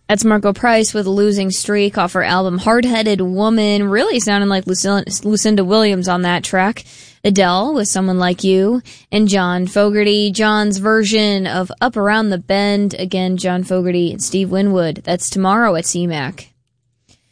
That's Marco Price with Losing Streak off her album Hard-Headed Woman. Really sounding like Lucinda Williams on that track. Adele with Someone Like You. And John Fogerty, John's version of Up Around the Bend. Again, John Fogerty and Steve Winwood. That's tomorrow at CMAC.